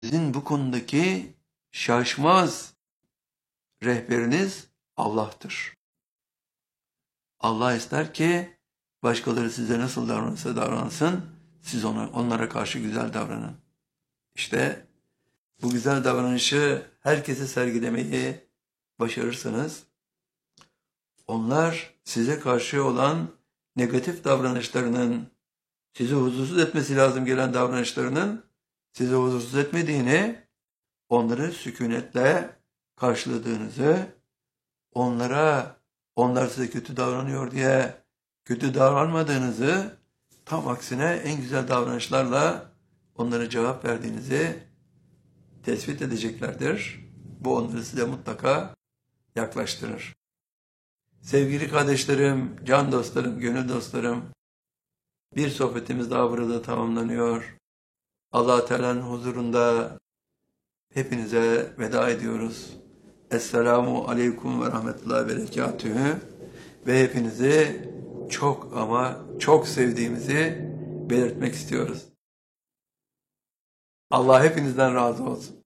Sizin bu konudaki şaşmaz rehberiniz Allah'tır. Allah ister ki başkaları size nasıl davranırsa davransın, siz onlara karşı güzel davranın. İşte bu güzel davranışı herkese sergilemeyi başarırsanız, onlar size karşı olan negatif davranışlarının, sizi huzursuz etmesi lazım gelen davranışlarının sizi huzursuz etmediğini, onları sükunetle karşıladığınızı, onlar size kötü davranıyor diye kötü davranmadığınızı, tam aksine en güzel davranışlarla onlara cevap verdiğinizi tespit edeceklerdir. Bu onları size mutlaka yaklaştırır. Sevgili kardeşlerim, can dostlarım, gönül dostlarım, bir sohbetimiz daha burada tamamlanıyor. Allah-u Teala'nın huzurunda hepinize veda ediyoruz. Esselamu aleyküm ve rahmetullahi ve berekatühü. Ve hepinizi çok ama çok sevdiğimizi belirtmek istiyoruz. Allah hepinizden razı olsun.